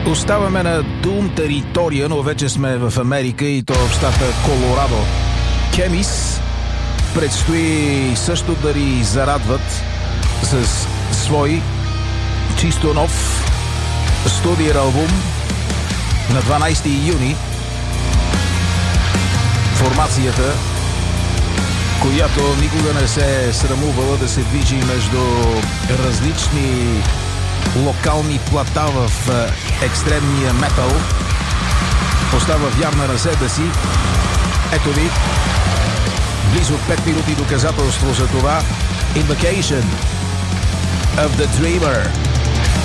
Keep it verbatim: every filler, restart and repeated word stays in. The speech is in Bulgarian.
Оставаме на Doom територия, но вече сме в Америка и то в щата Колорадо. Кемис предстои също да ни зарадват с свой чисто нов студиен албум на дванайсети юни. Формацията, която никога не се е срамувала да се движи между различни локални плата в екстремния метал, остава вярна на себе си. Ето ви близо пет минути доказателство за това. Invocation of the Dreamer.